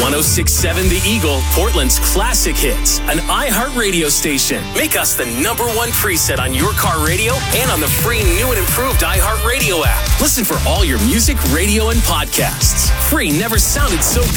1067 The Eagle, Portland's classic hits, an iHeartRadio station. Make us the number one preset on your car radio and on the free new and improved iHeartRadio app. Listen for all your music, radio, and podcasts. Free never sounded so good.